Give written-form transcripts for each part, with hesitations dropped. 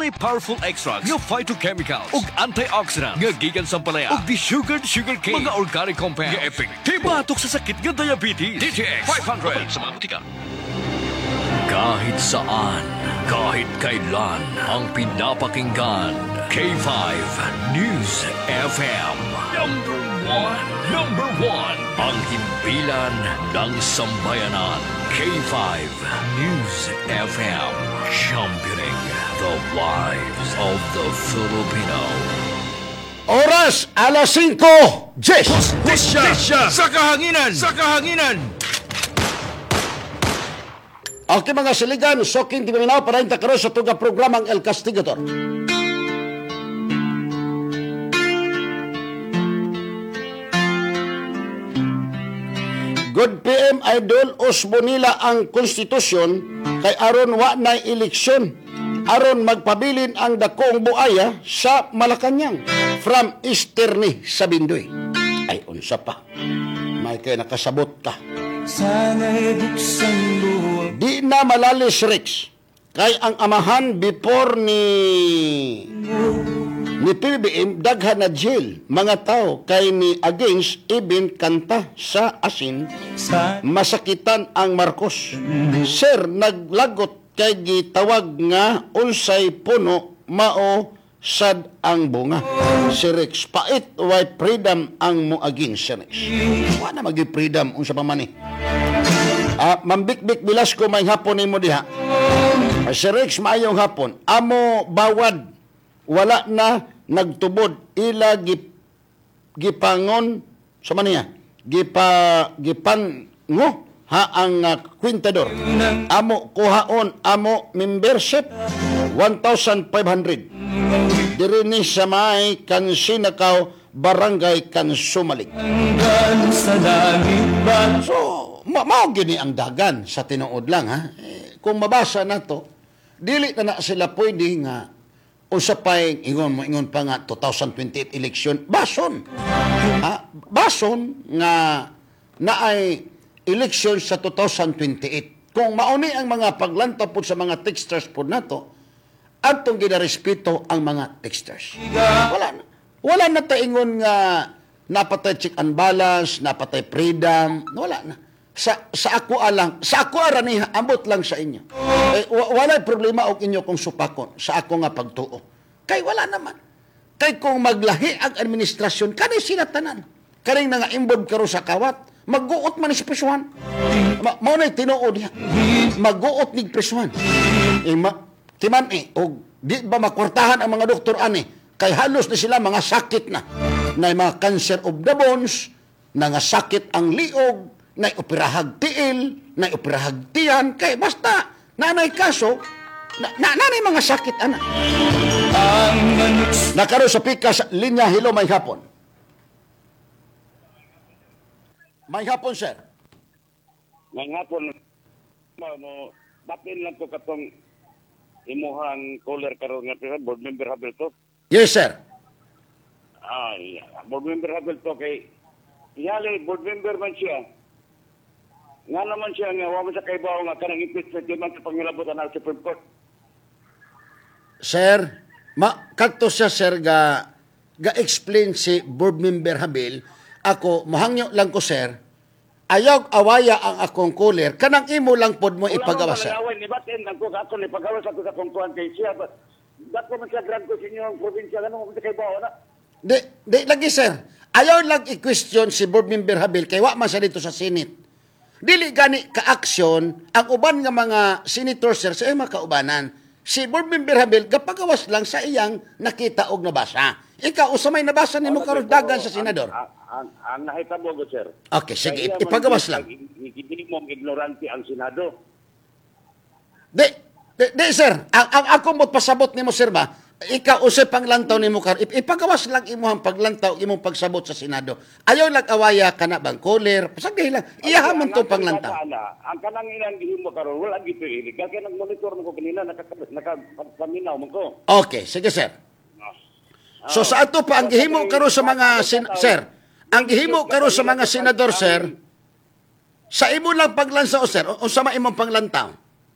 Dunay powerful extracts nga phytochemicals ug antioxidants nga gikan sa palaya ug desugared sugarcane mga organic compounds nga epektibo batok sa sakit nga diabetes. DTX 500 sa mga butika. Kahit saan, kahit kailan, ang pinapakinggan. K5 News FM. Number one. Ang himpilan ng sambayanan. K5 News FM. Championing the lives of the Filipino. Oras, alas 5. Disya sa kahanginan! Sa kahanginan! Okay mga siligan, soking timinaw para yung takaroon sa tuga programang El Castigador. Good PM Idol, usbo nila ang konstitusyon kay aron wa na eleksyon. Aron magpabilin ang dakong buaya sa Malacañang from Easterni sa Bindoy. Ay, unsa pa. May kaya nakasabot ka. Sana'y buksan buwag. Di na malalis, Rex. Kay ang amahan before ni PBBM, daghan na jail. Mga tao kay ni against even kanta sa asin, masakitan ang Marcos. Sir, naglagot kay gitawag nga unsay puno mao sad ang bunga. Si Rex, pait white freedom ang mo against si Rex. Wala magi-freedom unsa pa man eh. Mambik-bik Bilasco may hapon ni mo diha. Si Rex maayong hapon. Amo bawad wala na nagtubod ila gipangon sa maniya. Gipango ha ang kwintador. Amo kuhaon amo membership 1,500. Diri ni sa may Kansinakaw Barangay Kansumalig. So, mao gini ang dagan sa tinuod lang ha. Kung mabasa na to, dili na sila pwede nga usapay ingon pa nga 2028 election bason. Bason nga naay election sa 2028. Kung mauni ang mga paglantaw po sa mga texters po nato, atong ginarespeto ang mga texters. Wala na taingon nga napatay check and balance, napatay freedom, wala na. Sa ako alang, sa ako araniha, ambot lang sa inyo. Wala problema og inyo kung supakon sa ako nga pagtuo. Kay wala naman. Kay kung maglahi ang administrasyon, kanay sila tanan. Kaning nga imbod karo sa kawat, magguot man si presuhan. Mao na tinuod niya. Magguot ni presuhan. Timan og di ba makwartahan ang mga doktor ani kay halos na sila mga sakit na mga cancer of the bones, na nga sakit ang liog, na operahag tiil, na operahag tiyan, kay basta nanay kaso nanay mga sakit ana. Nakaro sa pikas linya hilo may hapon. May hapon sir. May hapon mo batin lang ko katong imuhang caller karon nga board member Habelto. Yes, sir. Board member Habelto kay iyali board member man siya. Nga naman siya nga wa man sa kaybaw nga kanang impeachment man sa pangilabotan ng Supreme Court. Sir, kadto siya sir ga explain si board member Habel. Ako mohangyo lang ko sir. Ayaw awaya ang akong caller, kanang imo lang pod mo ipagawa sir. Wala ni batin lang ko ako ni pagawa sa ko sa kongkuan kay siya. Dako man siya grant ko sa inyong probinsya ganun mo kay bawo na. Di lagi sir. Ayaw lang i-question si board member Habel kay wa man siya dito sa Senate. Dili gani ka-aksyon ang uban nga mga senator sir sa mga kaubanan. Si board member Habel gapagawas lang sa iyang nakita og nabasa. Ikaw usa may nabasa nimo karon dagan sa senador. Ang nahitabo ko, sir. Okay, sige. Ipagawas lang. Hindi mo ignorante ang Senado. Di, sir. Ang ako mo't pasabot nimo sir ba? Ikaw, usay panglantaw nimo karon. Ipagawas lang imong paglantaw, imong pagsabot sa Senado. Ayaw lang awaya ka na bang caller. Pasagay lang. Iyahaman to panglantaw. Ang kanang ilang gihimo karon wala gito illegal. Kaya nag-monitor mo ko kanina, nakapaminaw mo ko. Okay, sige sir. So sa ato pa ang gihimo karon sa mga sir. Ang gihimo karon sa mga senador sir, sa imo lang paglantaw sir, o sa imong panglantaw?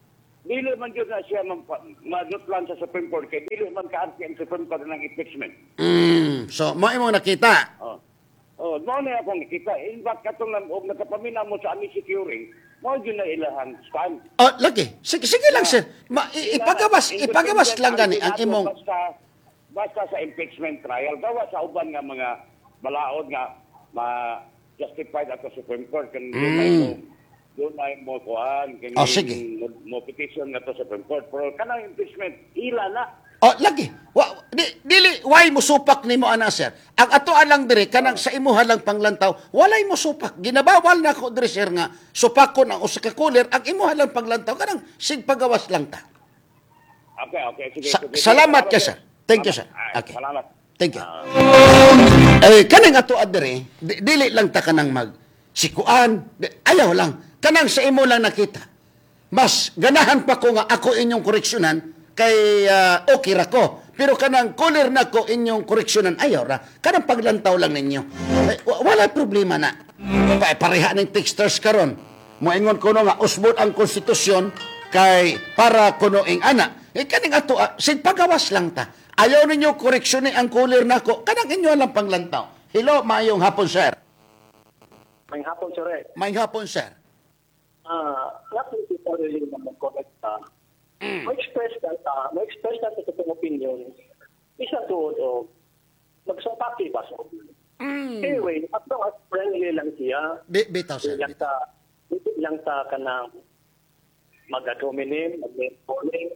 dili man yun na siya madutlan sa Supreme Court kay dili man kaarti ang Supreme Court ng impeachment. So, mo imong nakita. Mao na akong nakita. In fact, katong nagkapaminaw mo sa aming securing, mao yun na ilahang stand. Lagi. Sige lang, sir. Ipagawas lang gani ang imong... Basta sa impeachment trial, gawa sa uban nga mga balaod nga ma-justified at sa Supreme Court. Doon ay mo kuhaan, sige. mo petition nga to sa Supreme Court. Pero kanang impeachment, ila na. Lagi. Dili, why mo supak ni mo, ana, sir? Ang ato alang dire, kanang sa imuha lang panglantaw, walay mo supak. Ginabawal na ko dire, sir, nga supak ko ng usa ka cooler, ang imuha lang panglantaw, kanang sigpagawas lang ta. Okay. Sige. Salamat ka, sir. Thank you, sir. Okay. Salamat. Thank you. Kanang ato adire, dili lang ta kanang sikuan. Ayaw lang. Kanang sa imo lang nakita. Mas ganahan pa ko nga ako inyong koreksyonan kay okay ra ko. Pero kanang cooler na ko inyong koreksyonan, ayaw ra. Kanang paglantaw lang ninyo. Wala problema na. Pareha ng texters karon. Moingon ko nga usbot ang konstitusyon kay para kuno ing ana. Kaning ato sig pagawas lang ta. Ayaw ninyo koreksyonin ang cooler na ko. Kanang inyo lang panglantaw. Hello, maayong hapon, sir. May hapon, sir. Maayong hapon, sir. Nothing to really naman correct. Ma-express na sa itong opinion. Isa to, magsumpaki ba sa opinion? Anyway, as long as friendly lang siya, Bitaw, sir. hindi lang ta ka na mag-dominin, mag-polling.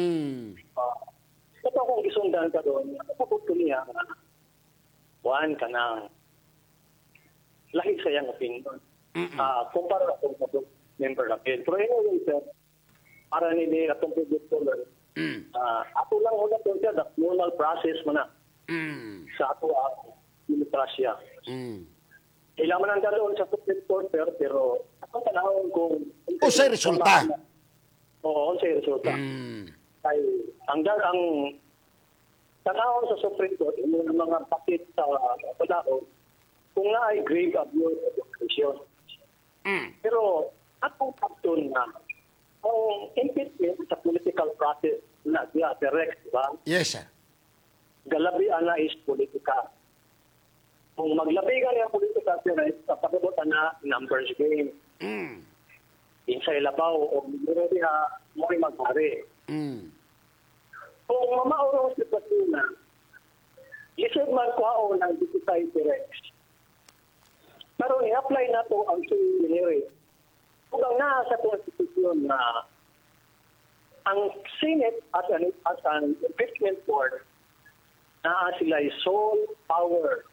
Ito kung isundan ka doon, napapot ko niya na buwan ka na lahig sa iyang opinion. Kumpara akong member na PIL. Pero anyway, sir, para nili atong previous caller, ato lang muna ito siya, the normal process mo na sa ato demokrasya. Ilang man ang ganoon sa Supreme Court, pero akong tanahon kung... Sa resulta. Oo, sa resulta. Ay, ang tanahon sa Supreme Court, yung mga pakit sa palaon, kung na ay grave abuse of discretion. Pero, atong kaptun na, ang impeachment sa political process na siya, direct, diba? Yes, sir. Galabi ana is politika. Kung maglabi ka niya politika, sir, sa pagkabot na numbers game. Insay labaw, o hindi mo rin maghari. Kung mamaurong si Basuna, lisod man ko ng digitized direct. Pero i-apply na to ang siniri. Kung ang nasa konstitusyon na ang Senate as an impeachment board na sila ay sole power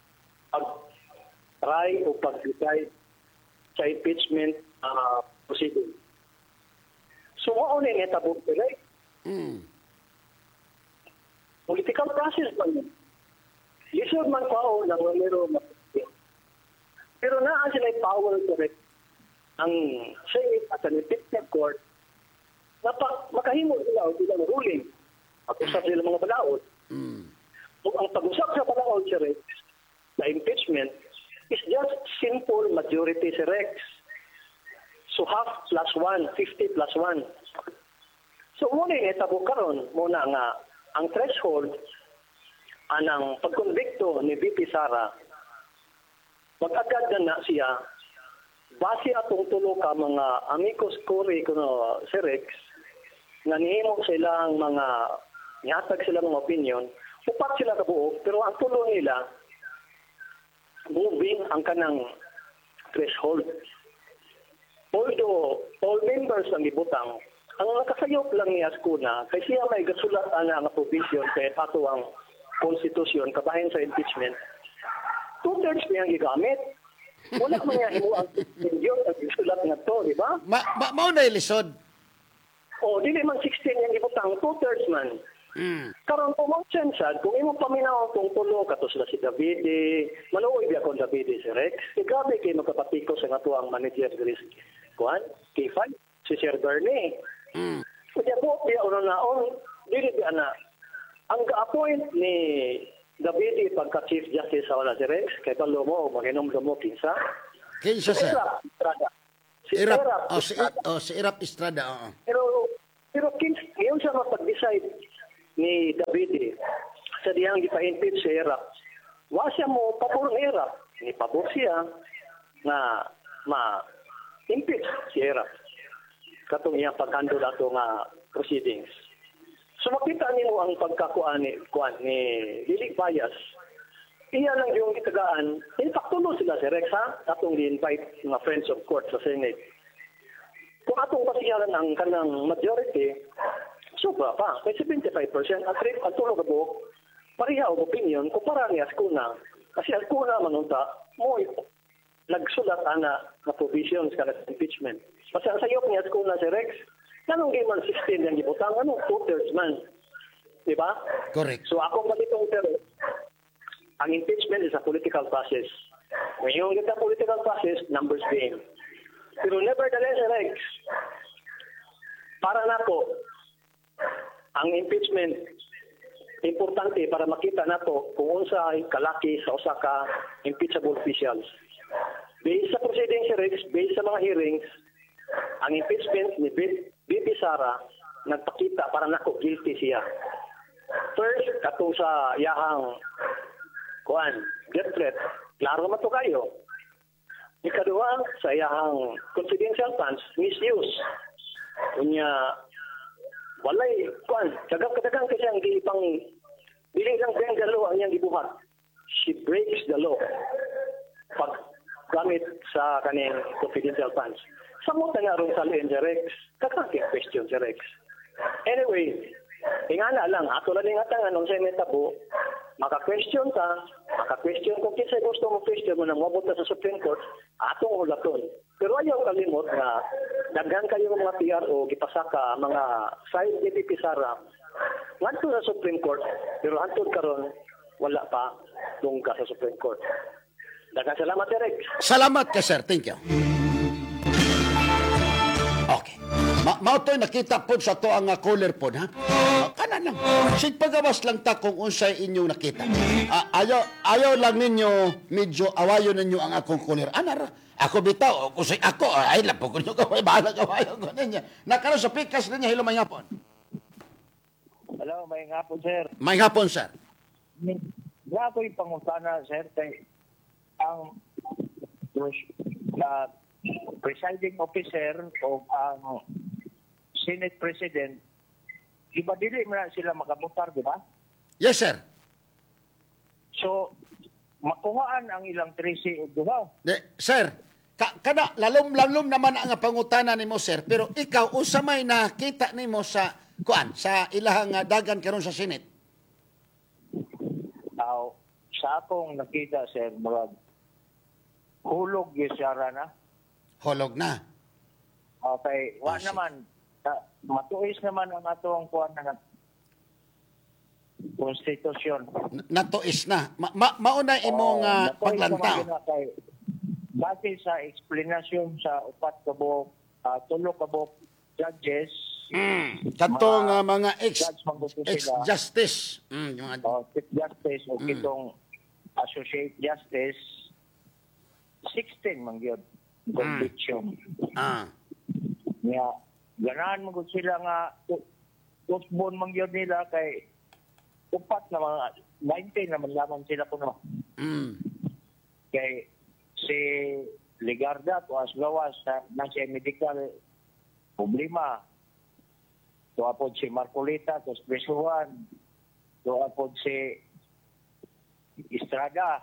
pag-try o pag-decide sa impeachment proceeding. So, ano yung etabog sila? Political process man yun. Lisod man ko ng numero mapagpapit. Pero naa sila yung power correct ang Senate at an impeachment court na makahimo sila o silang ruling. Pag-usap sila mga balaod. Ang pag-usap sa balaod si Rex na impeachment is just simple majority si Rex. So half plus 1, 50 plus 1. So muna yung etabo karon muna nga ang threshold anang pagkonbikto ni VP Sara mag-agad na siya base atong tulo ka mga amicus curiae kuno si Rex nga nihimo silang mga nihatag silang mga opinion upat sila kabuok pero ang tulo nila moving ang kanang threshold. Although all members ang ibutang ang nakasayop lang niya skuna kay siya may gasulat nga provision kay ato ang konstitusyon kabahin sa impeachment. 2/3 niyang gigamit. Wala man niya himuang yun ang gasulat nga to, di ba? Mao na ilisod. O, dili man 16 niyang ibutang, 2/3 man. Karon po mo sad kung imo paminaw tong tulo kato sila si Davide, maluoy biya kon Davide si Rex. Grabe kay magkapatiko sa ato ang manager diri kuan, K5, si Sir Bernie. Kaya po, dili di ana. Ang ga-appoint ni Davide pagka-Chief Justice sa wala si Rex, kay talo mo, mag-inom mo kinsa. Kinsa, sir? Estrada. Si Irap Estrada, oo. Pero Pero ngayon siya mapag-decide ni Davide sa diyang ipa-impeach si Erap. Wa siya mo pabor ni Erap. Ni pabor siya na ma-impeach si Erap. Katong iyang pag-handle ato nga proceedings. So makita niyo ang pagkakuan ni Lily Payas. Iya lang yung itagaan. In fact, tulo sila si Rex, ha? Atong di-invite mga friends of court sa Senate. Kung atong pasiyaran ang kanang majority, sobra pa. May 75%. At ang tulog ako, pariha ang opinion kung parang Askuna. Kasi Askuna manunta, mo nagsulat ana na provisions ka ng impeachment. Kasi ang sayop ni Askuna si Rex, nanong game man 16 yung ibutang, anong 2/3 man. Diba? Correct. So ako balitong pero, ang impeachment is a political process. Ngayon kita political process, numbers game. Pero nevertheless, Rex, para na po, ang impeachment, importante para makita na to kung unsa ay kalaki sa usa ka impeachable officials. Based sa proceedings, Rex, based sa mga hearings, ang impeachment ni BP Sara nagpakita para nako guilty siya. First, katong sa yahang death threat, klaro man to kayo. Ikaduha, sa iyahang confidential funds, misuse. Kunya, walay, kadagang kasi ang dili lang bengalo ang iyang gibuhat. She breaks the law pag gamit sa kaning confidential funds. Samot na nga rin sa Leon Rex, kakakit question si Rex. Anyway, ingana lang, ato lang nga tangan nung Senate tabo, maka-question kung kinsa gusto mo question mo nang mabot na sa Supreme Court, atong ulaton. Pero ayaw kalimot na daghan kayo mga PRO, gipasaka mga side DPP Sara, ngadto sa Supreme Court, pero hantod karon wala pa tungka sa Supreme Court. Daghang salamat, Rex. Salamat ka, sir. Thank you. Okay. Mautoy nakita po sa to ang caller po, ha? Kanan lang. Sig pagawas lang ta kung unsay inyong nakita. Ayaw lang ninyo, medyo awayo ninyo ang akong caller. Anar, ako bitaw, kusay ako, ay lang po kung nyo kaway, bahala kawayo ko ninyo. Nakaroon sa pikas ninyo, hilo may hapon. Hello, may hapon, sir. May hapon, sir. Wala ko yung pangutana, sir, kay ang presiding officer o ang Senate President, iba dili mo na sila makabutar, di ba? Yes, sir. So, makuhaan ang ilang 13 o duha. Sir, kada lalom-lalom naman ang pangutana nimo, sir, pero ikaw usa may nakita nimo sa sa ilahang dagan karon sa Senate. Sa akong nakita, sir, murag hulog yung sara na. Holog na. Okay, naman, matuis naman ang atong kuwan na konstitusyon. Natuis na. Mauna imong paglanta. Base sa explanation sa upat kabok, tulo kabok judges, Katong mga judge ex-justice. Chief Justice o kitong Associate Justice, 16 man yun. Conviction. Nga, ganahan mo sila nga kusbon man yun nila kay upat na mga 19 naman lamang sila kuno. Kay si Ligarda o Asgawas na siya medical problema. Tuapod si Marcolita, tos Presuhan. Tuapod si Estrada.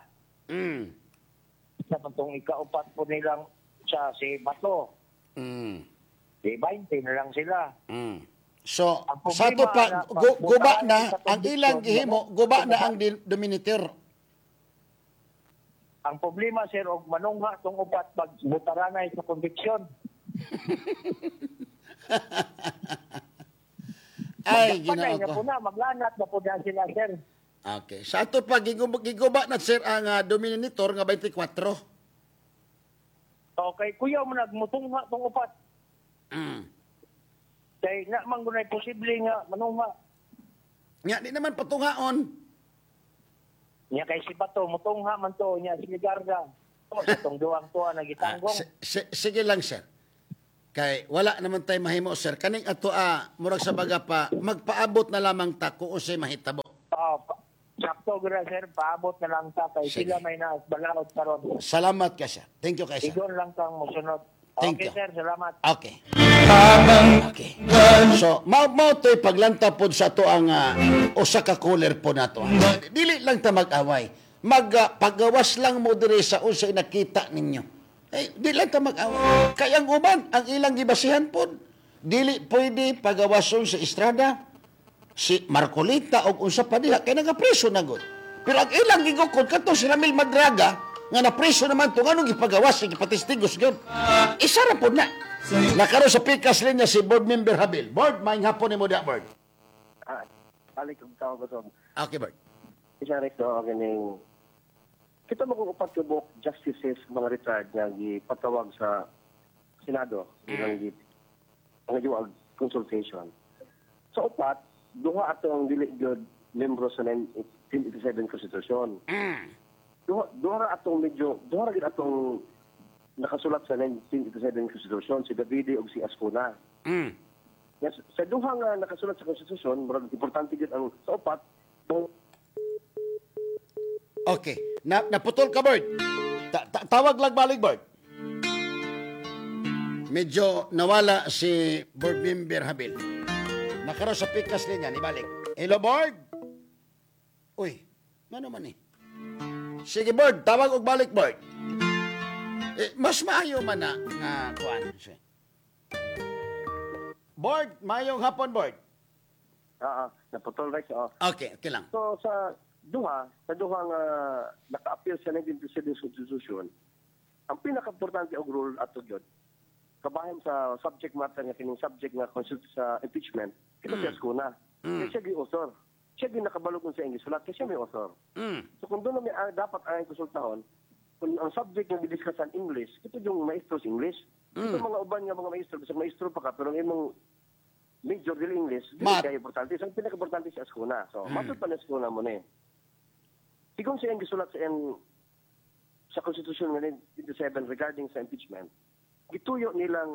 Sa pantong ikaupat po nilang si Bato. Di 20 na lang sila. So, sa to pa, guba na, ang ilang gihimo, guba na ang dominator. Ang problema, sir, og manungha tong upat pag butaranay sa konviksyon. Ay, ginoo ko. Maglanat na po na sila, sir. Okay. Sa ato pa, giguba na, sir, ang dominator nga 24. Okay, kuya mo nagmutungha tong upat. Kaya na manggunay posible nga manungha. Nga, di naman patunghaon. Nya kay si Bato, mutungha man to, nya si Ligarda. O, sa tong duwang to, nagitanggong. Sige lang, sir. Kay wala naman tay mahimo sir. Kaning ato murag sa baga pa magpaabot na lamang ta kung usay mahitabo. Sakto gra sir, paabot na lang ta kay Sige. sila may balaod karon. Salamat ka sir. Thank you kay sir. Igon lang kang mosunod. Thank Okay you. sir, salamat. Okay. Okay. So, mao to'y paglanta pod sa to ang usa ka cooler po nato. Dili lang ta mag-away. Paggawas lang mo diri sa unsay nakita ninyo. Dili lang ta mag-away. Kay ang uban, ang ilang gibasihan pod, dili pwede pagawason sa estrada si Marcolita o unsa pa diha kay nagapreso na gud. Pero ang ilang gigukod kadto si Ramil Madraga nga napreso naman to nganong gipagawas gipatistigos gyud. Isa ra pod na. Nakaro sa pikas linya si board member Habil. Board, maing hapon nimo da board. Balik ang tao ko to. Okay, board. Isa rin to, ganing kita mo kung upat yung justices mga retired nga gipatawag sa Senado bilang ang giwag consultation. Sa upat, duha atong dili gyud membro sa 1987 Constitution. Duha ra atong nakasulat sa 1987 Constitution si Davide ug si Ascuna. Yes, sa duha nga nakasulat sa Constitution, murag importante gyud ang sa upat. Okay. Naputol ka, board. Tawag lang balik, board. Medyo nawala si board member Habil. Nakaro sa pikas linya, ibalik. Hello, board? Uy, ano man eh? Sige, board, tawag og balik, board. Mas maayo man na nga kuan. Board, mayong hapon, board. Naputol right. Okay lang. So sa duha nga naka-appeal sa 1987 Constitution, ang pinaka-importante og rule ato gyud kabahin sa subject matter nga kining subject nga sa impeachment, kita siya Ascuna. Kaya siya gi-author. Siya ginakabalog sa English sulat kasi siya may author. So kung doon may dapat ang konsultahon, kung ang subject nga gidiscuss sa English, ito yung maestro sa English. Ito mga uban nga mga maestro, sa maestro pa ka, pero ang imong major dili English, dili kaya importante. So ang pinaka-importante si Ascuna. So matod pa na Ascuna mo na eh. Sigong siya ang gisulat sa Constitution nga 1987 regarding sa impeachment, gituyo nilang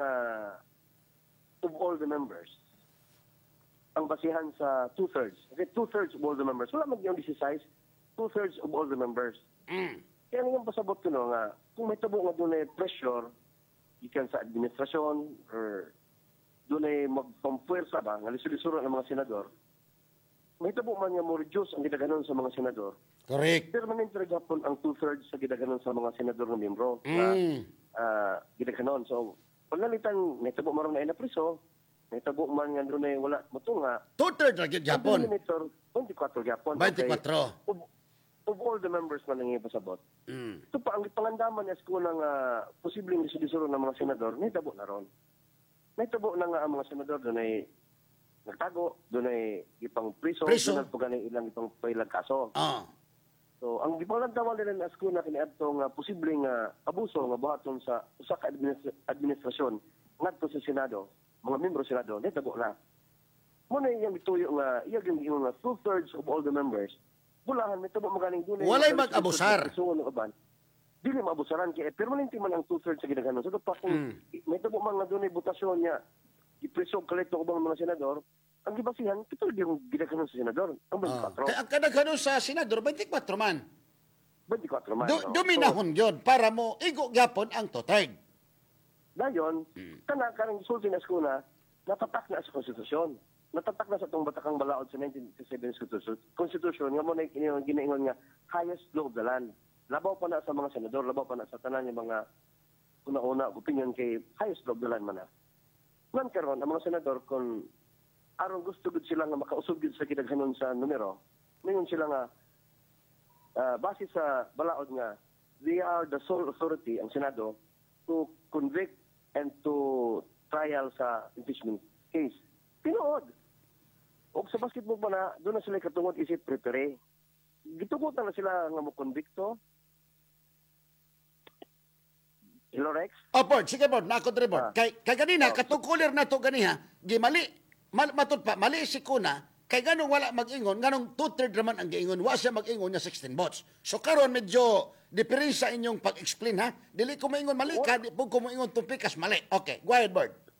of all the members ang basihan sa two-thirds. Okay, two-thirds of all the members. Wala mag-yung decisize, two-thirds of all the members. Kaya ngayon pasabot ko no, nga, kung may tabo nga doon ay pressure, ikan sa administrasyon, or doon ay magpampuwersa ba, nga liso-lisuro ng mga senador, may tabo man nga mo reduce ang gidaganon sa mga senador. Correct. Permanent regapon ang two-thirds sa gidaganon sa mga senador ng membro. Gidaganon. So, pag nalitan, may tabo maroon na inapriso, may tabo man nga doon ay wala mo nga. Two-thirds lagi Japon. 24 Japon. 24. Of all the members man ang ipasabot. Ito pa, ang pangandaman niya ko ng posibleng disudisuro ng mga senador, may tabo na ron. May tabo na nga ang mga senador doon ay nagtago, doon ay ipang priso, doon po ganay ilang ipang pailag kaso. So, ang ipanglantawan nila na asko na kiniadtong posibleng abuso nga buhaton sa usa ka administrasyon ngadto sa Senado, mga membro sa Senado, may tabo na. Muna yung ituyo nga, iyag yung nga two-thirds of all the members, bulahan, may tabo magaling doon. Walay mag-abusar. Dili maabusaran, kaya permanente man ang two-thirds sa ginaganon. So, pa kung may tabo man nga doon ay butasyon niya, ipresog kalito ko bang mga senador, ang gibasihan, ito yung ginaganon sa senador. Ang 24. Kaya ang kanaganon sa senador, 24 man. 24 man. Duminahon yun para mo igo gyapon ang two-third. Dayon, kanang sulti na skuna, natatak na sa konstitusyon. Natatak na sa itong batakang balaod sa 1987 Constitution, nga mo na ginaingon nga highest law of the land. Labaw pa na sa mga senador, labaw pa na sa tanan yung mga una-una opinion kay highest law of the land man na. Man karon ang mga senador, kung aron gusto gud sila nga makausog gud sa kidaghanon sa numero, ngayon sila nga base sa balaod nga they are the sole authority ang Senado to convict and to trial sa impeachment case. Tinuod. O sa basketball pa na, doon na sila katungod isip prepare. Gitugutan na sila nga mo konbikto. Hello, Rex? Board. Sige, board. Nakot report. Kay ganina, katukulir na to ganiha, gimali. Matod pa, mali si Kuna, kay ganong wala mag-ingon, ganong two-third naman ang giingon, wa siya mag-ingon niya 16 votes. So karon medyo diferensya inyong pag-explain ha. Dili ko maingon mali ka, di po ko maingon tupikas mali. Okay, go ahead, board.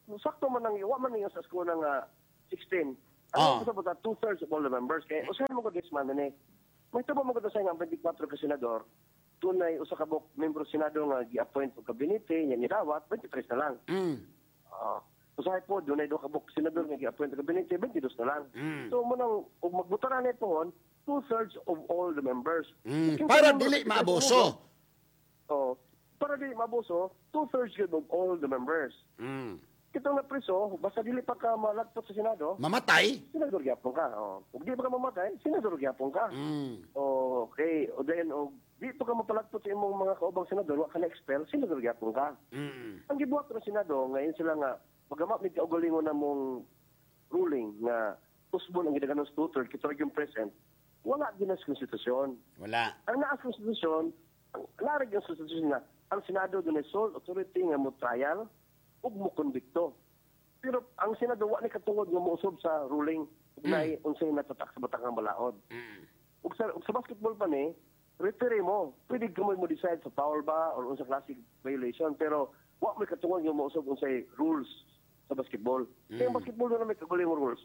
sakto man nang iwa man ninyo sa school ng 16. Ah. Ano sa 2/3 of all the members. Kaya usahin mo ko this man ni. May tabo mo ko sa nga 24 ka senador. Tunay usa ka buk membro senado nga gi-appoint sa kabinete, nya nidawat 23 na lang. Usahay po dunay do ka buk senador nga gi-appoint sa kabinete 22 na lang. So mo nang ug magbutaran nito 2/3 of all the members. Para dili maabuso. Para dili maabuso, 2/3 of all the members. Kitong na preso, basta dili pa ka malagpot sa Senado, Mamatay? senador gyapon ka. Kung di pa ka mamatay, senador gyapon ka. Okay, o then di pa ka mapalagpot sa imong mga kaubang senador, wa ka na-expel, senador gyapon ka. Ang gibuhat ng Senado, ngayon sila nga, pagama may kaugalingon na mong ruling nga usbon ang gidaganon sa 2/3, kita yung present, wala ginas konstitusyon. Wala. Ang naas konstitusyon, ang larig ang konstitusyon nga, ang Senado doon ay sole authority nga mo trial, ug mo konbikto. Pero ang Senado wa ni katungod nga mousab sa ruling ug naay unsay natatak sa batakang balaod. Ug sa basketball pa ni referee mo, pwede ka mo decide sa foul ba or unsa classic violation pero wa may katungod nga mousab unsay rules sa basketball. Kaya basketball na may kaguling rules.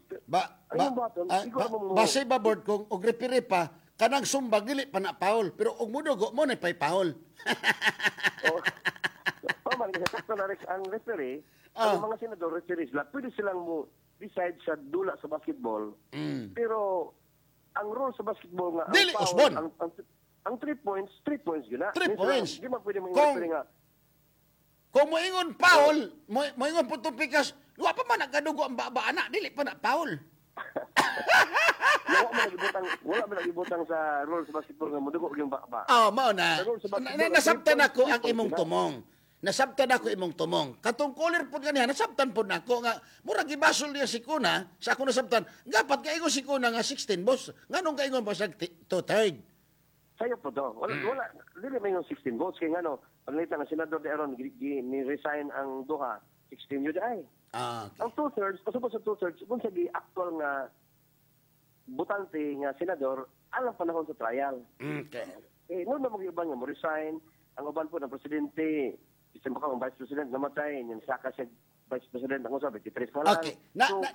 Base ba board kung og referee pa kanang sumbag dili pa na foul pero og mudugo mo na pay foul. Ang referee, ang mga senador referees, pwede silang mo decide sa dula sa basketball. Pero ang rule sa basketball nga, dili ang usbon. Ang 3 points yun na. 3 points. Di man pwede mo Kung- referee nga. Kung moingon foul, moingon putong pikas, wa pa man nagadugo ang baba ana, dili pa na foul. Wala man nagibutang sa rule sa basketball nga mudugo yung baba. Mao na. Sa rules sa basketball, Nasabtan 3 ako ang points imong na. tumong. Nasabtan ako imong tumong. Katong caller pod ganiha, nasabtan pod nako nga murag gibasol niya si Kuna, sa ako nasabtan. Gapat kaigo si Kuna nga 16 boss. Nganong kaigon pa sa 2/3? Sayo po to. Wala, dili may yung 16 votes. Kaya nga no, paglita ng Senador de Aron, ni-resign ang duha, 16 yun ay. Okay. Ang 2/3, pasubos sa 2/3, kung sa actual nga butante nga senador, alang panahon sa trial. Okay. Noon na mag-iban nga mo resign, ang uban po ng presidente, isang baka ang vice president namatay, yung saka siya vice president, ang usap, 23 na lang. Okay.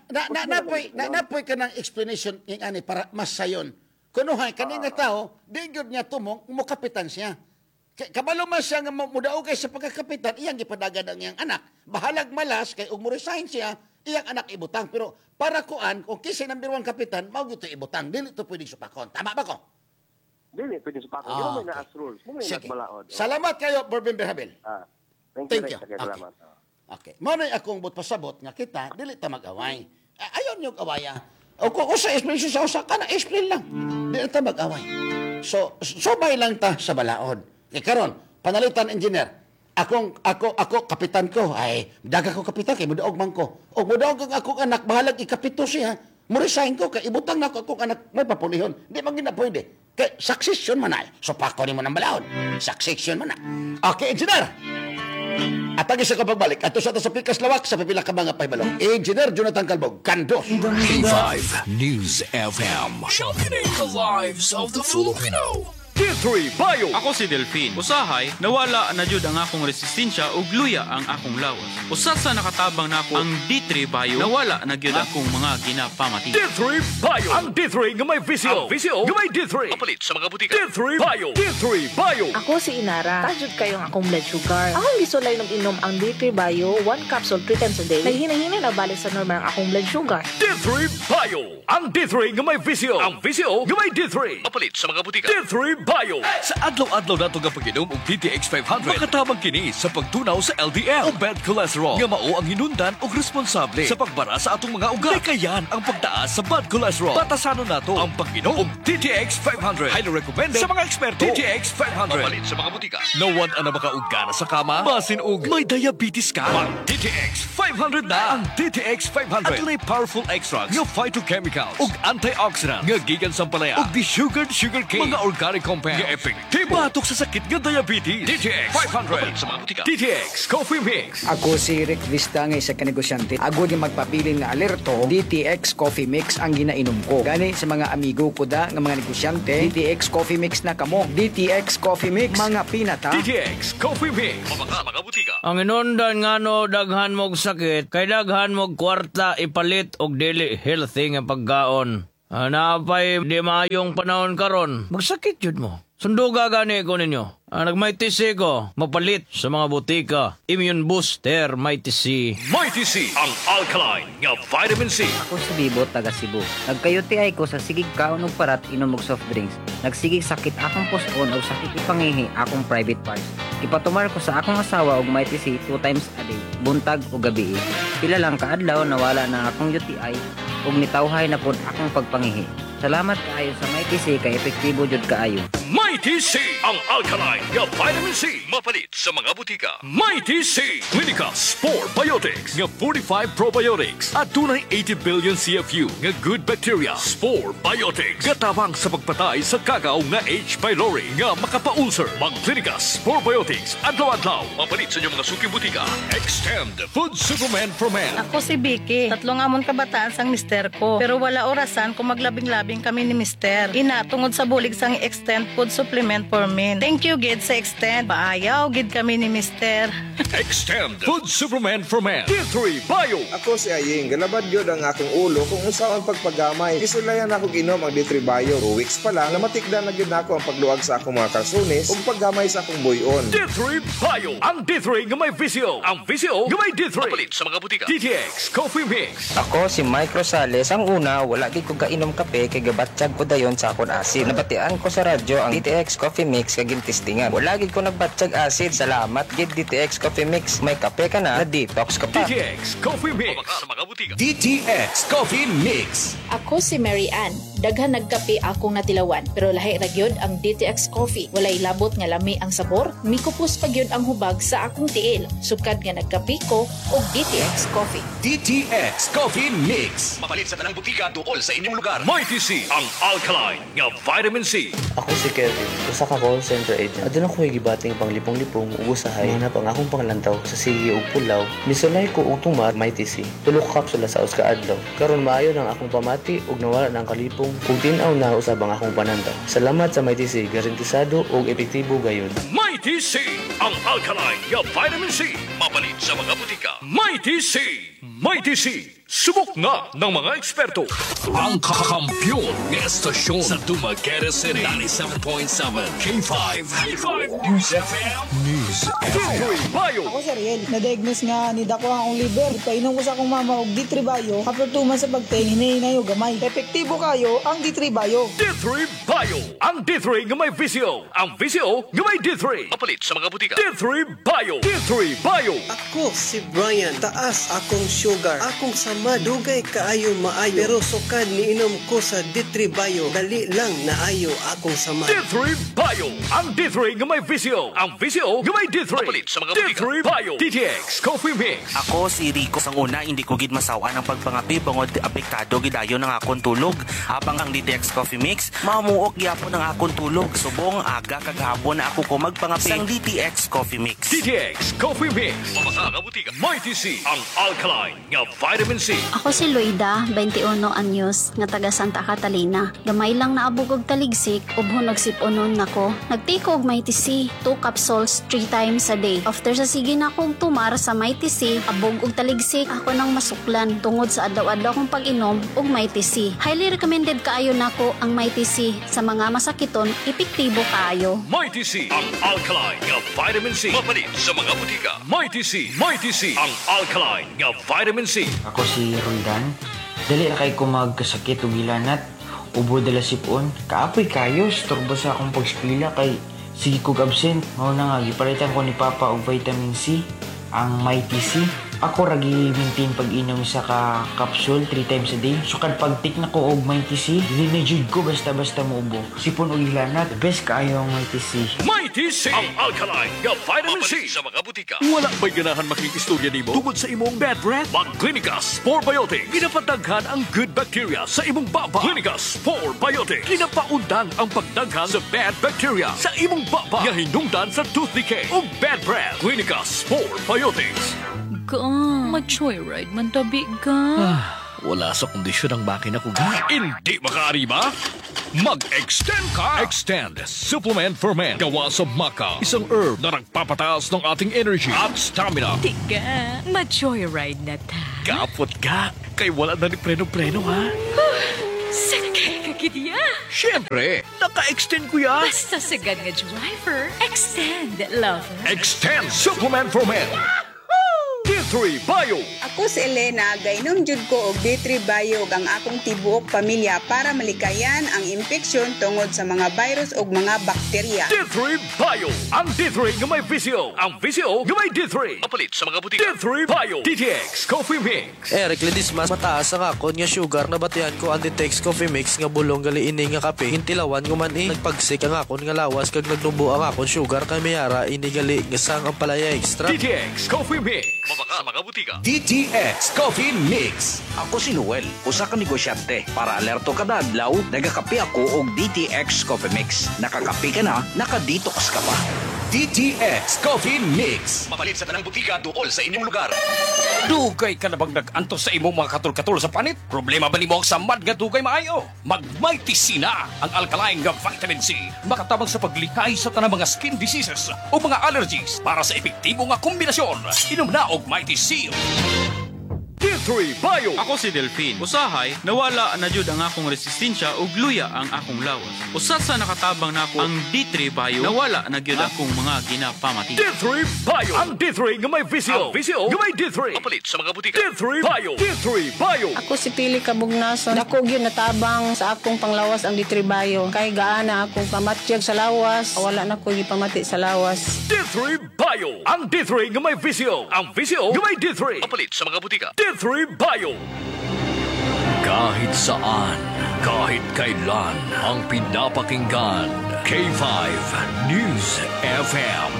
Napoy ka ng explanation yung ani para mas sayon. Kunuhay, kanina tao, di gyud niya tumong, mo kapitan siya. Kabalo man siya nga mudaog kay sa pagkakapitan, iyang gipadagan ang iyang anak. Bahalag malas, kay ug mo resign siya, iyang anak ibutang. Pero para kuan, kung kisay number 1 kapitan, mao gyud ibutang. Dili to pwede supakon. Tama ba ko? Dili, pwede sa pako. Hindi mo may naas rules. Hindi mo may Sige. balaod. Salamat kayo, Borbin Berhabel. Thank you. Thank you. Salamat. Okay. Manoy akong pasabot nga kita, dili ta mag-away. Ayon yung awaya. O kung sa explanation sa usa, kana explain lang. Dili ta mag-away. So subay lang ta sa balaod. Kay karon, panalitan engineer. Ako kapitan ko. Ay, daga ko kapitan kay mudaog man ko. O mudaog ang akong anak bahalag ikapito siya. Mo resign ko kay ibutang na ko akong anak may papulihon. Di man gina pwede. Kay succession man ay. So pako nimo nang balaod. Succession man na. Okay, engineer. Atagi sa kapagbalik. Ato sa pikas lawak sa pipila ka mga pahibalo. Engineer Jonathan Calbog. Kandos. K5 News FM. Championing the lives of the Filipino. D3 Bio. Ako si Delphine. Usahay, nawala na jud ang akong resistensya ug luya ang akong lawas. Usa sa nakatabang nako ang D3 Bio, nawala na gyud akong mga ginapamati. D3 Bio. Ang D3 nga may visio. Ang visio nga may D3. Mapalit sa mga butika. D3 Bio. D3 Bio. Ako si Inara. Tajud kayong akong blood sugar. Akong gisulay ng inom ang D3 Bio, 1 capsule 3 times a day. Naghinay-hinay na balik sa normal ang akong blood sugar. D3 Bio. Ang D3 nga may visio. Ang visio nga may D3. Mapalit sa mga butika. D3 Bio. Sa adlaw-adlaw nato nga pag-inom og DTX 500, makatabang kini sa pagtunaw sa LDL o bad cholesterol nga mao ang hinundan og responsable sa pagbara sa atong mga ugat. Kayan ang pagtaas sa bad cholesterol. Batasanon nato ang pag-inom og DTX 500. Highly recommended sa mga eksperto. DTX 500. Mapalit sa mga butika. Nawad ang makaugana sa kama, basin og may diabetes ka. Ang DTX 500 na. Ang DTX 500 adunay powerful extracts nga phytochemicals ug antioxidants nga gikan sa palaya ug desugared sugarcane, mga organic compounds Compound nga epektibo batok sa sakit nga diabetes. DTX 500 sa mga butika. DTX Coffee Mix. Ako si Rick Vista nga isa ka negosyante. Agod yung magpabilin nga alerto, DTX Coffee Mix ang ginainom ko. Gani sa mga amigo ko da nga mga negosyante, DTX Coffee Mix na kamo. DTX Coffee Mix, mga pinata. DTX Coffee Mix. Mga butika. Ang inundan nga no, daghan mog sakit, kay daghan mog kwarta ipalit og dili healthy nga pagkaon. Napay di maayong panahon karon, magsakit jud mo. Sunduga gani ko ninyo. Nagmighty C ko, mapalit sa mga butika. Immune Booster Mighty C. Mighty C, ang alkaline nga vitamin C. Ako si Bibo, taga Cebu. Nagkayuti ko sa sigig kaon og parat inom og soft drinks. Nagsigig sakit akong puson o sakit ipangihi akong private parts. Ipatumar ko sa akong asawa og Mighty C 2 times a day, buntag o gabi. Pila lang kaadlaw nawala na akong UTI ug nitawhay na pud akong pagpangihi. Salamat kaayo sa Mighty C kay epektibo jud kaayo. Mighty C, ang alkaline nga vitamin C. Mapalit sa mga butika. Mighty C, Clinica Spore Biotics nga 45 probiotics at tunay 80 billion CFU nga good bacteria. Spore Biotics gatabang sa pagpatay sa kagaw nga H. pylori nga makapaulcer. Mag Clinica Spore Biotics adlaw-adlaw. Mapalit sa inyong mga suking butika. Extend Food Supplement for Men. Ako si Vicky. 3 amon kabataan sang mister ko. Pero wala orasan kung maglabing-labing kami ni mister. Ina, tungod sa bulig sang Extend Food Supplement for Men. Thank you, gid sa Extend. Paayaw, gid kami ni mister. Extend Food Supplement for Men. D3 Bio. Ako si Aying. Galabad yun ang akong ulo kung usaon pagpagamay. Isulayan ako ginom ang D3 Bio. 2 weeks pa lang, namatikdan na yun ako ang pagluag sa akong mga kalsunis o paggamay sa akong buyon. D3 Bio. Ang D3 nga may VCO. Ang VCO nga may D3. Mapalit sa mga butika. DTX Coffee Mix. Ako si Mike Rosales. Ang una, wala gid ko kainom kape kay gabatsyag ko dayon sa akong asid. Nabatian ko sa radyo ang DTX Coffee Mix kay gintistingan. Wala gid ko nagbatsyag asid. Salamat gid DTX Coffee Mix. May kape ka na detox ka pa. DTX Coffee Mix. Sa mga butika. DTX Coffee Mix. Ako si Mary Ann. Daghan nagkape akong natilawan, pero lahi ra gyud ang DTX Coffee. Walay labot nga lami ang sabor, mikupos pa gyud ang hubag sa akong tiil. Sukad nga nagkape ko og DTX Coffee. DTX Coffee Mix. Mapalit sa tanang butika tukol sa inyong lugar. Mighty C, ang alkaline nga vitamin C. Ako si Kevin, usa ka call center agent. Adun ako gibating pang lipong-lipong ug usahay na pang akong panglantaw sa sige ug pulaw. Misulay ko og tumar Mighty C. Tulo ka kapsula sa uska adlaw. Karon maayo nang akong pamati ug nawala nang kalipong kung tinaw na usab ang akong panantaw. Salamat sa Mighty C, garantisado ug epektibo gayud. Mighty C, ang alkaline nga vitamin C. Mapalit sa mga butika. Mighty C. Mighty C. Subok na ng mga eksperto. Ang kakampiyon ng estasyon sa Dumaguete City. 97.7 K5. News FM. News FM. Bio. Ako si Ariel. Na-diagnose nga ni Dako ang liver. Ipainom ko sa akong mama og D3 Bio. After 2 months sa pagtayin, hinahinay o gamay. Epektibo kayo ang D3 Bio. D3 Bio. Ang D3 nga may VCO. Ang VCO nga may D3. Mapalit sa mga butika. D3 Bio. D3 Bio. Ako si Brian. Taas akong sugar. Akong sama dugay kaayo maayo. Pero sukad ni inom ko sa D3 Bio. Dali lang na ayo akong sama. D3 Bio. Ang D3 nga may VCO. Ang VCO nga may D3. Mapalit sa mga butika. D3 Bio. DTX Coffee Mix. Ako si Rico. Sang una, hindi ko gid masawa ng pagpangapi bangod apektado gidayo ng akong tulog. Habang ang DTX Coffee Mix, mamuok gyapon ang akong tulog. Subong aga kagahapon na ako ko magpangapi sang DTX Coffee Mix. DTX Coffee Mix. Mga butika. Mighty C. Ang alkaline nga vitamin C. Ako si Luida, 21 anyos, nga taga Santa Catalina. Gamay lang naabog og taligsik, ubhon og siponon nako. Nagtake og Mighty C, 2 capsules 3 times a day. After sa sige na akong tumar sa Mighty C, abog og taligsik, ako nang masuklan tungod sa adlaw-adlaw kong pag-inom og Mighty C. Highly recommended kaayo nako ang Mighty C sa mga masakiton, epektibo kaayo. Mighty C, ang alkaline nga vitamin C. Mapalit sa mga butika. Mighty C, Mighty C, ang alkaline nga vitamin C. Ako si Roldan. Dali na kay ko magkasakit o gilanat. Ubo dala sipon. Kaapoy kayo. Storbo sa akong pagspila kay sige kog absent. Mao na nga, gipalitan ko ni Papa og vitamin C. Ang Mighty C. Ako ragi maintain pag-inom sa ka-capsule 3 times a day. So kad pag-take na ko og Mighty C, dili na jud ko basta-basta muubo. Sipon og ilanat, the best kaayo ang Mighty C. Mighty C, ang alkaline nga vitamin C sa mga butika. Wala ba'y ganahan makikistorya nimo tungod sa imong bad breath? Mag Clinicus Probiotics. Ginapataghan ang good bacteria sa imong baba. Clinicus Probiotics. Ginapaundang ang pagdaghan sa bad bacteria sa imong baba. Nga hinungdan sa tooth decay o bad breath. Clinicus Probiotics. Ma-joyride man tabi ka. Wala sa kondisyon ang makina ko. Hindi makaari ba? Mag-extend ka! Extend Supplement for Men. Gawa sa maca. Isang herb na nagpapataas ng ating energy at stamina. Tiga, ma-joyride na ta. Kapot ka. Kay wala na ni preno-preno, ha? Sakay ka kitiya. Siyempre, naka-extend ko ya. Basta sagad nga driver. Extend, lover. Extend Supplement for Men. D3 Bio. Ako si Elena, gainom jud ko og D3 Bio ang akong tibuok pamilya para malikayan ang infeksyon tungod sa mga virus ug mga bakterya. D3 Bio. Ang D3 nga may VCO. Ang VCO nga may D3. Kapalit sa mga butika. D3 Bio. DTX Coffee Mix. Eric Ledismas, mataas ang akon nga sugar na batihan ko ang DTX Coffee Mix nga bulong gali ini nga kape. Hintilawan ko man nagpagsik ang akon nga lawas kag nagnubo ang akon sugar kay mayara ini gali nga sang ang palaya extra. DTX Coffee Mix. Mabaka mga butika. DTX Coffee Mix. Ako si Noel, usa ka negosyante. Para alerto kada adlaw, nagakape ako og DTX Coffee Mix. Nakakape ka na, nakadetox ka pa. DTX Coffee Mix. Mapalit sa tanang butika duol sa inyong lugar. Dugay ka na bang nag-antos sa imong mga katol-katol sa panit? Problema ba nimo ang samad nga dugay maayo? Mag-Mighty C na ang alkaline nga vitamin C. Makatabang sa paglikay sa tanang mga skin diseases o mga allergies para sa epektibo nga kombinasyon. Inom na og Mighty C. D3 Bio. Ako si Delphine. Usahay, nawala na jud ang akong resistensya ug luya ang akong lawas. Usa sa nakatabang nako ang D3 Bio, nawala na gyud akong mga ginapamati. D3 Bio. Ang D3 nga may VCO. Ang VCO nga may D3. Kapalit sa mga butika. D3 Bio. D3 Bio. Ako si Pili Kabugnason. Dako gyud natabang sa akong panglawas ang D3 Bio. Kay gaana akong pamatyag sa lawas. Wala na ko gipamati sa lawas. D3 Bio. Ang D3 nga may VCO. Ang VCO nga may D3. Kapalit sa mga butika. D3 Bio. Kahit saan, kahit kailan, ang pinapakinggan. K5 News FM.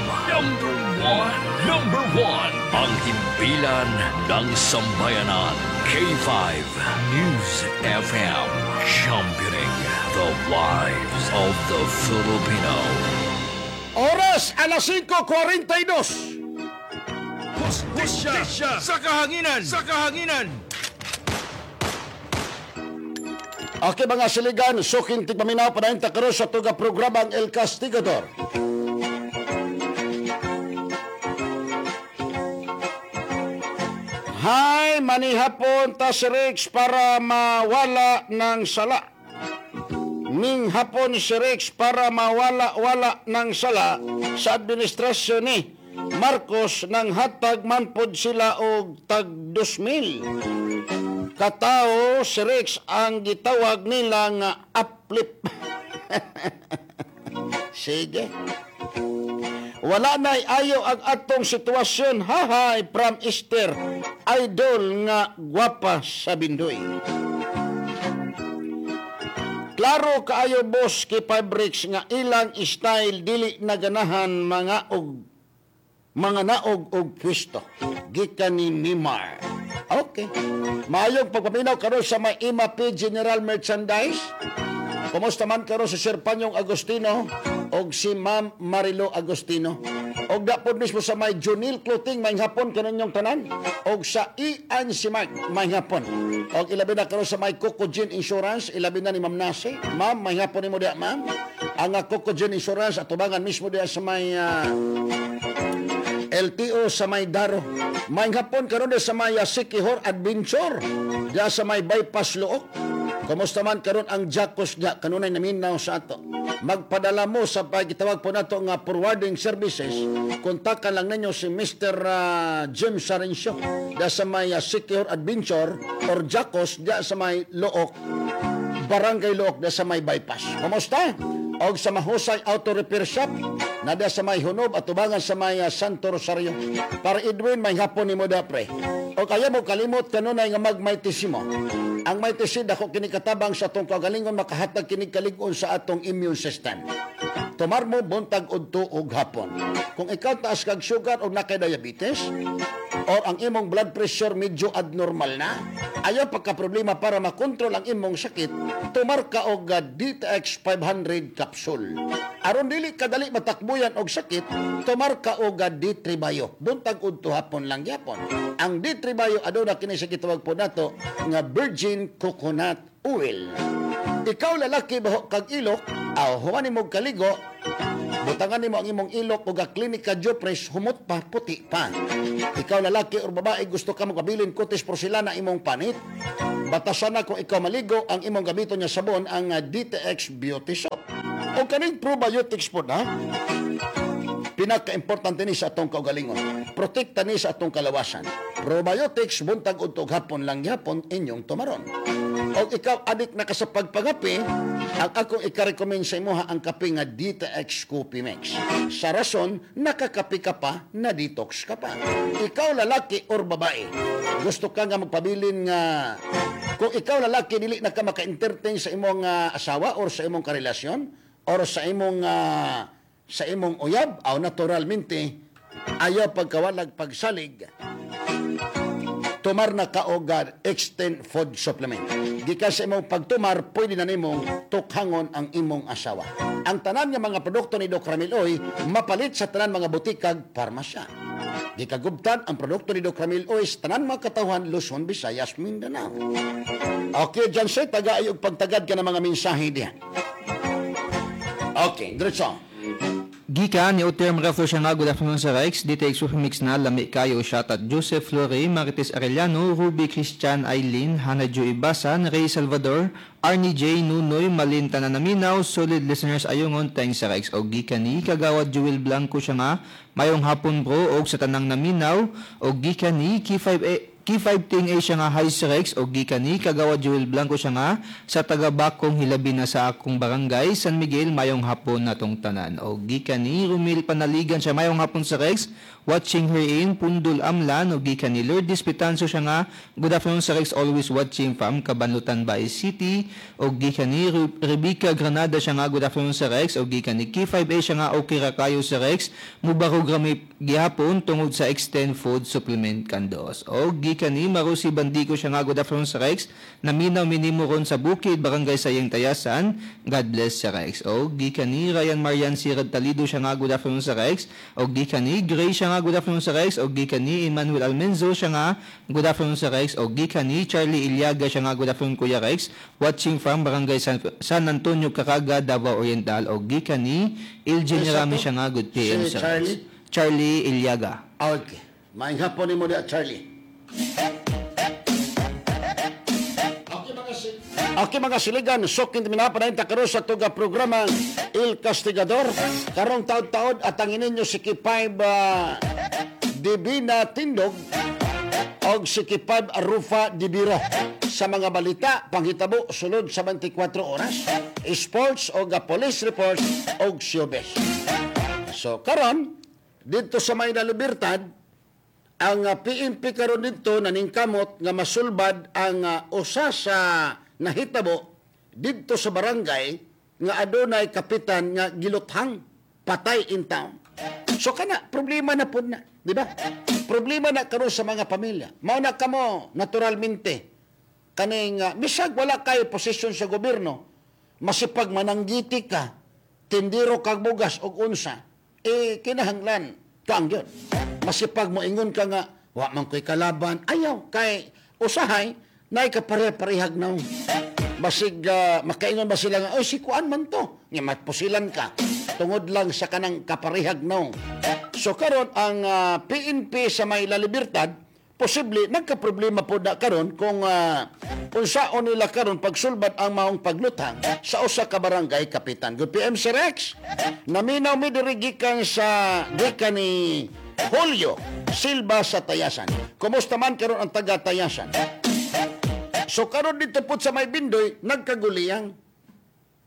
Number one. Ang himpilan ng sambayanan. K5 News FM. Championing the lives of the Filipino. Oras, alas 5:42. Husya! Sa kahanginan! Sa kahanginan! Okay mga siligan, suking tigpaminaw pa na takaro sa tuga programang El Castigador. Hay, manihapon ta si Rex para mawala ng sala. Ning hapon si Rex para mawala ng sala sa administrasyon ni Marcos nang hatag man pod sila og tag 2,000. Katao si Rex ang gitawag nila nga uplift. Sige. Wala na'y ayo ang atong sitwasyon. Hahay, from Easter, idol nga gwapa sa Bindoy. Klaro kaayo boss kay Fabrics nga ilang style dili naganahan mga naog og pwesto. Gikan ni Mimar. Okay. Maayong pagpaminaw karon sa may IMAP General Merchandise. Kumusta man karon si Sir Panyong Agustino og si Ma'am Marilo Agustino. Og dapod mismo sa may Junil Clothing may hapon kananyong tanan. Og sa Ian si Mark may hapon. Og ilabi na karon sa may Coco Gin Insurance, ilabi na ni Ma'am Nasi. Ma'am, may hapon nimo diha, ma'am. Ang Coco Gin Insurance atubangan mismo diha sa may LTO sa may Daro. May hapon karon sa may Sikihor Adventure. Diya sa may bypass Luok. Kumusta man karon ang Jacos niya kanunay naminaw sa ato. Magpadala mo sa pagitawag po nato nga forwarding services. Kontakan lang ninyo si Mr. Jim Sarencio diya sa may Sikihor Adventure or Jacos diya sa may Luok. Barangay Luok diya sa may bypass. Kumusta? og sa mahusay auto repair shop nada sa may Hunob at tubangan sa may Santo Rosario. Para Edwin, may hapon ni mo dapre. O kaya mo kalimot kanunay nga magmaytisimo. Ang maytisid ako kinikatabang sa atong kagalingon makahatag kinikaligon sa atong immune system. Tumar mo buntag udto og hapon. Kung ikaw taas kag sugar o nakay diabetes or ang imong blood pressure medyo abnormal na, ayaw pagka-problema para makontrol ang imong sakit, tumar ka og DTX 500 capsule. Aron dili kadali matakbuyan og sakit, tumar ka og D3 Bio. Buntag udto hapon lang gyapon. Ang D3 Bio aduna kini sa gitawag po nato nga virgin coconut oil. Ikaw lalaki baho kag ilok, humanin mo kaligo, butangan nimo ang imong ilok o Clinica Jopres humot pa, puti pa. Ikaw lalaki o babae gusto ka magpabilin kutis porcelana imong panit, batasan na kung ikaw maligo ang imong gamiton niya sabon ang DTX Beauty Soap. O kaning probiotics po na, pinaka-importante ni sa atong kaugalingon. Protekta ni sa atong kalawasan. Probiotics, buntag untog hapon lang yapon inyong tumaron. O ikaw adik na ka sa pagpangapi, ang akong ikarecommend sa imo ang kape nga DTX Coffee Mix. Sa rason, nakakapi ka pa, na detox ka pa. Ikaw lalaki or babae, gusto ka nga magpabilin nga kung ikaw lalaki dili na ka maka-entertain sa imong asawa or sa imong karelasyon or sa imong uyab, o naturalmente ayaw pagkawalag pagsalig, tumar na ka og extend food supplement. Gikan sa imong pagtumar, pwede na nimong tukhangon ang imong asawa. Ang tanan nga mga produkto ni Doc Ramil Oy mapalit sa tanan mga butikag parmasya. Gikagubtan ang produkto ni Doc Ramil Oy sa tanan mga katawhan Luzon, Visayas, Mindanao. Okay, dyan sa'y taga-ayog pagtagad ka ng mga mensahe diyan. Okay, diretso. Gika ni Oter Marafo siya nga, good afternoon sa Rex, DTX Coffee Mix na, lami kayo, shout out Joseph Flore, Marites Arellano, Ruby Christian Aileen, Hannah Jo Ibasan, Ray Salvador, Arnie J. Nunoy, Malinta na naminaw, solid listeners ayungon, thanks sa Rex. O gika ni Kagawad Jewel Blanco siya nga, mayong hapon bro, og sa tanang naminaw, o gika ni K5 ting siya nga high sa Rex, o gika ni Kagawad Jewel Blanco siya nga, sa taga-bakong hilabi na sa akong barangay, San Miguel, mayong hapon na tong tanan. O gika ni Rumil Panaligan siya, mayong hapon sa Rex, watching her in Pundul Amlan, o gika ni Lourdes Pitanso siya nga, good afternoon sa Rex, always watching from Cabanlutan Bay City, o gika ni Rebecca Granada siya nga, good afternoon sa Rex, o gika ni K5A siya nga, okay ra kayo sa Rex, mubarog rami gihapon tungod sa extend food supplement kandos. O gika ni Marusi Bandico siya nga, good afternoon sa Rex, naminaw minimo ron sa Bukid, Barangay Sayang Tayasan, God bless sa Rex. O gika ni Ryan Marian Sirad Talido siya nga, good afternoon sa Rex, o gika ni Gray siya nga, good afternoon sa Rex, o gika ni Emmanuel Almenzo siya nga, good afternoon sa Rex, o gika ni Charlie Iliaga siya nga, good afternoon Kuya Rex, watching from Barangay San Antonio, Caraga, Davao Oriental, o gika ni Iljen Rami siya nga, good PM sa Rex. Charlie Iliaga. Okay. Maing hapon ni mo da, Charlie. Okay mga siligan, sokin minapanayin ta karon sa tuga programa Il Castigador. Karong taod-taod at ang ininyo si K5 Divina Tindog o si K5 Rufa Dibiro. Sa mga balita, panghitabo, sulod sa 24 oras, sports o police reports o showbiz. So karon, dito sa Mayna Libertad, ang PNP karon dito naningkamot nga masulbad ang usa sa nahitabo dito sa barangay nga adunay kapitan nga giluthang patay in town. So kana problema na pud na, di ba? Problema na karon sa mga pamilya. Mao na kamo naturalmente kaning bisag wala kay posisyon sa gobyerno, masipag mananggiti ka, tindiro kag bugas og unsa, kinahanglan kang yun. Masipag mo ingon ka nga, wa man ko'y kalaban, ayaw, kay usahay, na ikapare-parehag na. Basig, makaingon ba sila nga, si kuan man to, nga matpusilan ka, tungod lang sa kanang kaparehag na. So karon ang PNP sa Mayla Libertad, posible, nagka-problema po na karon kung unsaon nila karon pagsulbad ang maong pagluthang sa usa ka barangay kapitan. Good PM si Rex, naminaw mi dirigikan sa dika ni Julio Silva sa Tayasan. Kumusta man karon ang taga Tayasan? So karon dito po sa May Bindoy, nagkaguliyang.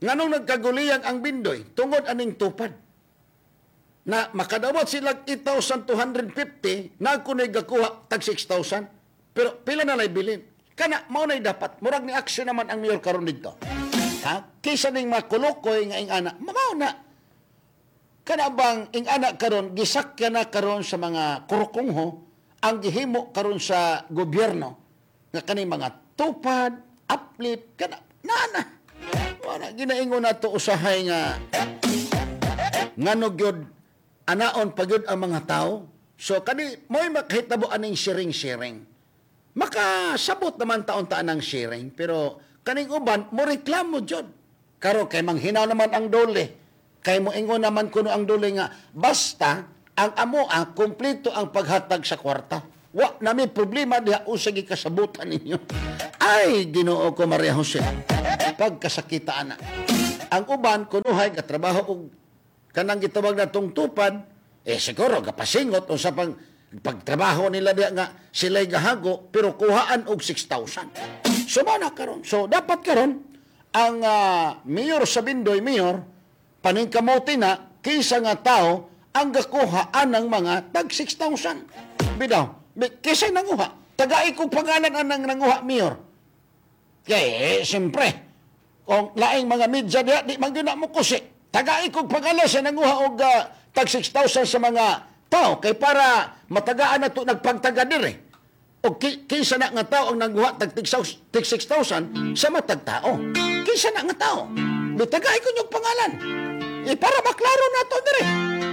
Nganong nagkaguliyang ang bindoy tungod aning tupad. Na makadawat sila 8,250, na kunay gakuha tag 6,000. Pero pila na lay bilin. Kana mao nay dapat murag ni aksyon naman ang mayor karon dito. Ha? Kaysa ning makulukoy nga ing ana, mao na. Kana bang ing ana karon gisakya na karon sa mga kurukungho ang gihimo karon sa gobyerno nga kaning mga tupad, uplift, kana nana. Wala ginaingon nato usahay nga ngano gyud anaon pagyud ang mga tao. So kani mo'y makahitabo aning sharing. Makasabot naman taon-taan ang sharing, pero kaning uban mo reklamo jud. Karo kay manghinaw naman ang dole. Kay mo ingon naman kuno ang dole nga basta ang amoa kumpleto ang paghatag sa kwarta. Wa na may problema diha usagi kasabutan ninyo. Ay, Ginoo ko Maria Jose. Pagkasakitaan na. Ang uban kunuhay katrabaho og kanang gitawag na tong tupad, siguro kapasingot o sa pagtrabaho nila diya nga sila'y gahago, pero kuhaan og 6,000. So, na karon. So, dapat karon ang mayor sa Bindoy, mayor, paningkamuti na, kaysa nga tao, ang gakuhaan ng mga tag 6,000. Bidaw, kaysa nanguha, tagai kong pangalan ang nanguha, mayor. Kaya, siyempre, kung laing mga media diya, di man mo kusi. Tagai kong pangalan sa nanguha og tag 6,000 sa mga tao kay para matagaan na ito nagpagtaga dire. O kaysa na nga tao ang nanguha tag 6,000 sa matag tao. Kaysa na nga tao. Bitagay ko yung pangalan. Para maklaro na ito dire.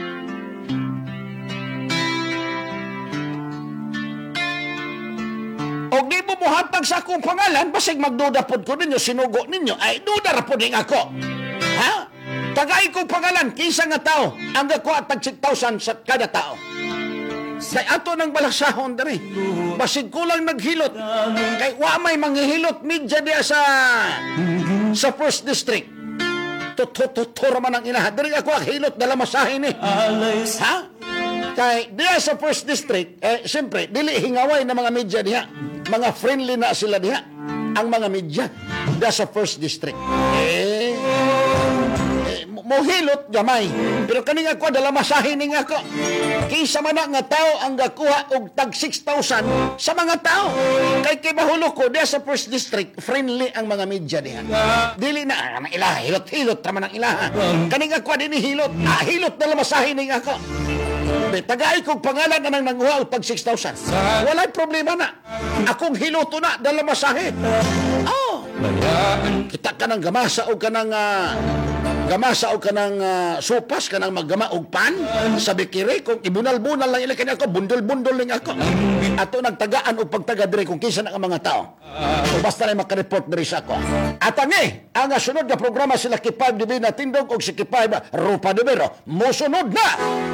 O di mo muhatag sa akong pangalan, basig magduda pod ko ninyo, sinugo ninyo, ay duda ra pod ning ako. Ha? Tagay kong pangalan, kisa nga tao, ang gakuha tag 6,000 sa kada tao. Kay ato ng balasahon dari. Basig kulang naghilot. Kay wa may manghihilot media diya sa first district. Tuturo man ang inaha. Dari ako ang hilot dala masahin eh. Ha? Kay diya sa first district, siyempre, dili hingaway na mga media diya. Mga friendly na sila diya. Ang mga media diya sa first district. Mohilot gamay. Pero kaning ako dala masahin ning ako. Kaysa man nga tao ang gakuha og tag 6,000 sa mga tao. Kay kibahulo ko diya sa first district, friendly ang mga media diha. Dili na ang ilaha, hilot taman ang ilaha. Kaning ako dinhi hilot. Hilot dala masahin ning ako. Tagay kong pangalan na nang nanguha og tag 6,000. Walay problema na. Akong hiloto na dala masahin. Oh. Kita ka nang gamasa o ka nang sopas ka nang maggama og pan sa bikiri kung ibunal-bunal lang ila kanya ako bundol-bundol lang ako ato nagtagaan og pagtaga dire kung kinsa na ang mga tao o basta na makareport dire sa ako at ang sunod na programa sila Kipay Divina Tindog og si Kipay Rupa Dibero musunod na.